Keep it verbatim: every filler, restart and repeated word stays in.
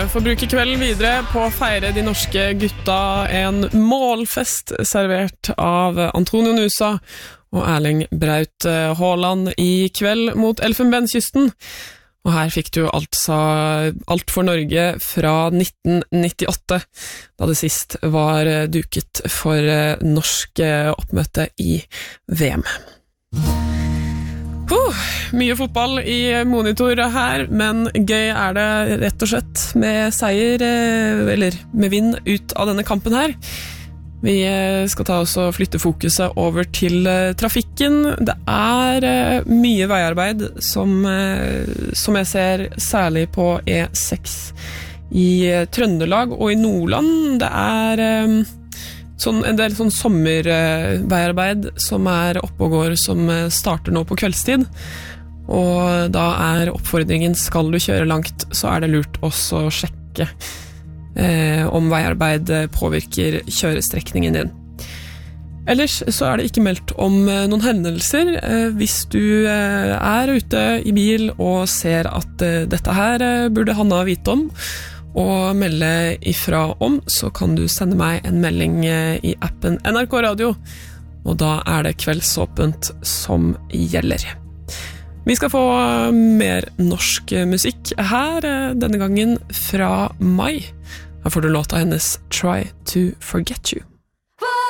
får bruke kvelden videre på å feire de norske gutta, en målfest servert av Antonio Nusa og Erling Braut Haaland i kveld mot Elfenbenskysten. Og her fikk du altså Alt for Norge fra nitten nittiåtte, da det sist var duket for norsk oppmøte i V M. Uh, mye fotball i monitor her, men gøy er det rett og slett med seier, eller med vinn ut av denne kampen her. Vi skal ta oss og flytte fokuset over til trafikken. Det er mye veiarbeid som, som jeg ser særlig på E seks i Trøndelag og i Nordland. Det er sånn, en del sånn sommerveiarbeid som er oppe og går, som starter nå på kveldstid. Og da er oppfordringen, skal du kjøre langt, så er det lurt også å sjekke Eh, om veiarbeid påvirker kjørestrekningen din. Ellers så er det ikke meldt om eh, noen hendelser. Eh, hvis du eh, er ute i bil og ser at eh, dette her eh, burde Hanna vite om og melde ifra om, så kan du sende meg en melding eh, i appen N R K Radio, og da er det kveldsåpent som gjelder. Vi skal få mer norsk musikk her, denne gangen fra Mai. Her får du låta hennes Try to Forget You.